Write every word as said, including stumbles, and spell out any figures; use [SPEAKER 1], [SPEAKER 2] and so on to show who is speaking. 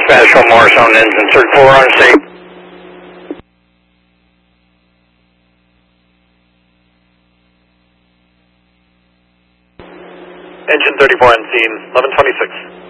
[SPEAKER 1] dispatch one more on engine thirty-four on safe.
[SPEAKER 2] Engine thirty-four on scene, eleven twenty-six.